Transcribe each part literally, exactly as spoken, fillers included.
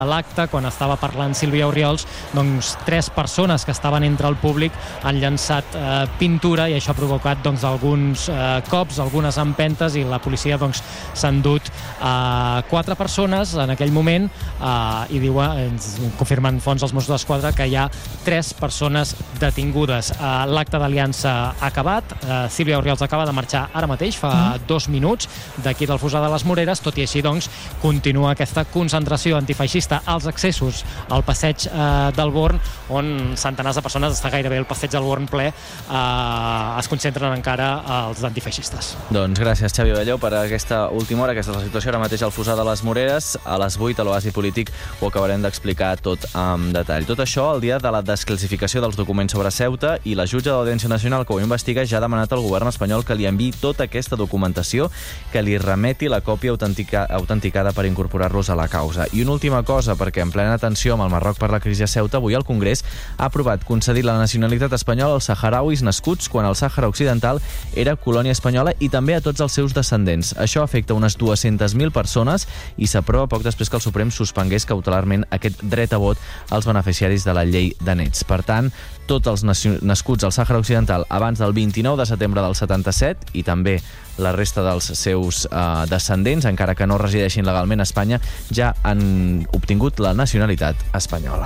A l'acte, quan estava parlant Sílvia Orriols, doncs tres persones que estaven entre el públic han llançat eh, pintura i això ha provocat doncs, alguns eh, cops, algunes empentes, i la policia doncs, s'ha endut eh, quatre persones en aquell moment eh, i diuen, ens confirmen fonts dels Mossos d'Esquadra que hi ha tres persones detingudes. Eh, l'acte d'aliança ha acabat, eh, Sílvia Orriols acaba de marxar ara mateix, fa mm. dos minuts, d'aquí del Fossar de les Moreres, tot i així doncs, continua aquesta concentració antifeixista als accessos al passeig eh, del Born, on centenars de persones, està gairebé el passeig del Born ple, eh, es concentren encara els antifeixistes. Doncs gràcies, Xavi Balló, per aquesta última hora. Aquesta és la situació ara mateix al Fossar de les Moreres. A les vuit, a l'Oasi Polític, ho acabarem d'explicar tot amb detall. Tot això el dia de la desclassificació dels documents sobre Ceuta, i la jutge de l'Audiència Nacional que ho investiga ja ha demanat al govern espanyol que li enviï tota aquesta documentació, que li remeti la còpia autentica, autenticada per incorporar-los a la causa. I una última cosa, perquè en plena tensió amb el Marroc per la crisi a Ceuta, avui el Congrés ha aprovat concedir la nacionalitat espanyola als saharauis nascuts quan el Sàhara Occidental era colònia espanyola, i també a tots els seus descendents. Això afecta unes dues-centes mil persones i s'aprova poc després que el Suprem suspengués cautelarment aquest dret a vot als beneficiaris de la llei de nets. Per tant, tots els nascuts al Sàhara Occidental abans del vint-i-nou de setembre del setanta-set, i també la resta dels seus eh, descendents, encara que no resideixin legalment a Espanya, ja han obtingut la nacionalitat espanyola.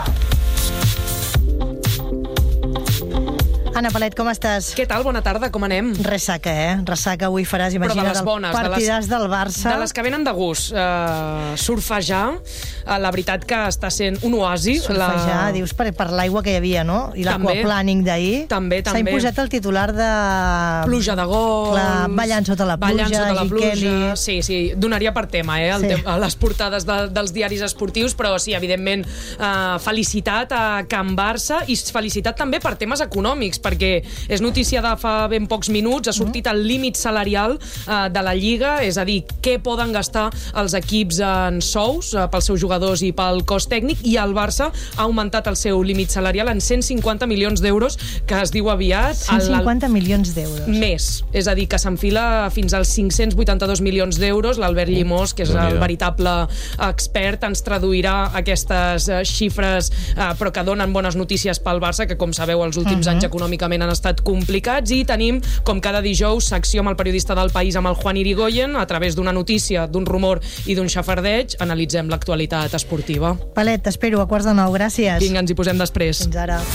Anna Palet, com estàs? Què tal? Bona tarda, com anem? Ressaca, eh? Ressaca avui faràs, imagina't, Però de les bones, el partidàs de les, del Barça. De les que venen de gust. Uh, surfejar, uh, la veritat que està sent un oasi. Surfejar, la... dius, per, per l'aigua que hi havia, no? I l'aquaplaning d'ahir. També, també. S'ha imposat el titular de... Pluja de gols. Clar, ballant sota la pluja, sota la pluja. Kelly. Sí, sí, donaria per tema, eh? El sí. tema, les portades de, dels diaris esportius, però sí, evidentment, uh, felicitat a Can Barça, i felicitat també per temes econòmics, perquè és notícia de fa ben pocs minuts, ha sortit el límit salarial eh, de la Lliga, és a dir, què poden gastar els equips en sous eh, pels seus jugadors i pel cos tècnic, i el Barça ha augmentat el seu límit salarial en cent cinquanta milions d'euros, que es diu aviat... cent cinquanta milions d'euros. Més, és a dir, que s'enfila fins als cinc-cents vuitanta-dos milions d'euros. L'Albert Llimós, que és el veritable expert, ens traduirà aquestes eh, xifres, eh, però que donen bones notícies pel Barça, que, com sabeu, els últims uh-huh. anys econòmicament han estat complicats. I tenim, com cada dijous, secció amb el periodista del País, amb el Juan Irigoyen. A través d'una notícia, d'un rumor i d'un xafardeig, analitzem l'actualitat esportiva. Palet, t'espero a quarts de nou. Gràcies. Vinga, ens hi posem després. Fins ara.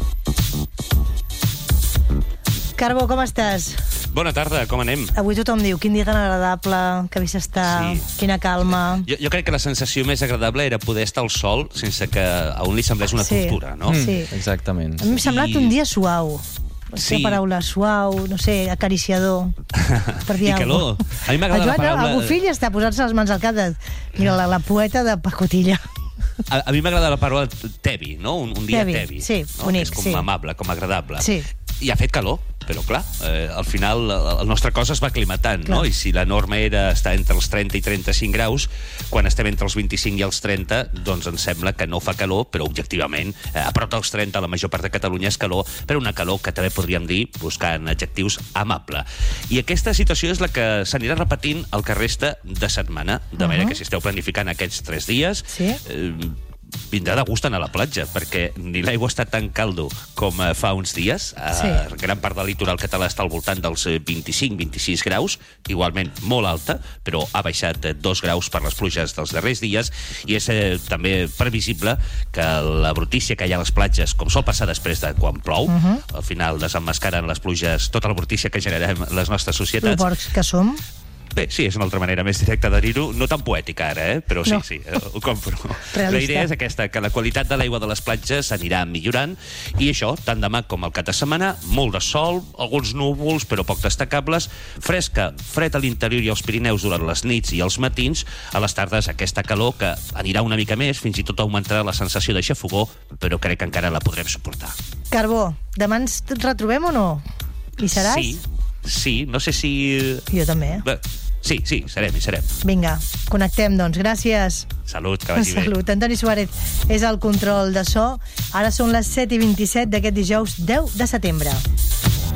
Carbó, com estàs? Bona tarda, com anem? Avui tothom diu, quin dia tan agradable, que avui s'està, sí. quina calma... Jo, jo crec que la sensació més agradable era poder estar al sol sense que a un li semblés una sí. tortura, no? Mm, sí. Exactament. A mi m'ha semblat I... un dia suau. Sí. La paraula suau, no sé, acariciador. Per dir I calor. A mi m'agrada la paraula... El Bufill està posant-se les mans al cap de... Mira, la, la poeta de pacotilla. A, a mi m'agrada la paraula tebi, no? Un, un dia tebi, tebi. Sí, no? bonic, és com sí. amable, com agradable. Sí. I ha fet calor, però clar, eh, al final el nostre cos es va aclimatant, clar. no? I si la norma era estar entre els trenta i trenta-cinc graus, quan estem entre els vint-i-cinc i els trenta, doncs ens sembla que no fa calor, però objectivament, eh, a prop dels trenta, la major part de Catalunya és calor, però una calor que també podríem dir, buscant adjectius, amable. I aquesta situació és la que s'anirà repetint el que resta de setmana, de manera uh-huh. que si esteu planificant aquests tres dies... Sí? Eh, vindrà de gust anar a la platja, perquè ni l'aigua està tan caldo com eh, fa uns dies. Sí. Eh, gran part del litoral català està al voltant dels vint-i-cinc vint-i-sis graus, igualment molt alta, però ha baixat eh, dos graus per les pluges dels darrers dies, i és eh, també previsible que la brutícia que hi ha a les platges, com sol passar després de quan plou, uh-huh. al final desemmascaren les pluges tota la brutícia que generem les nostres societats. Que porcs que som. Bé, sí, és una altra manera més directa de dir-ho, no tan poètica ara, eh? Però sí, no. sí, ho compro. Realista. La idea és aquesta, que la qualitat de l'aigua de les platges anirà millorant, i això, tant demà com el cap de setmana, molt de sol, alguns núvols, però poc destacables, fresca, fred a l'interior i als Pirineus durant les nits i els matins, a les tardes aquesta calor que anirà una mica més, fins i tot augmentarà la sensació de xafogó, però crec que encara la podrem suportar. Carbó, demà ens retrobem o no? Hi seràs? Sí, sí, no sé si... Jo també. Bé, sí, sí, serem, hi serem. Vinga, connectem, doncs. Gràcies. Salut, que vagi bé. Salut. Antoni Suárez és el control de so. Ara són les set i vint-i-set d'aquest dijous deu de setembre.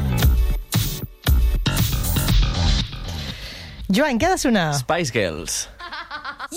Joan, què ha de sonar? Spice Girls.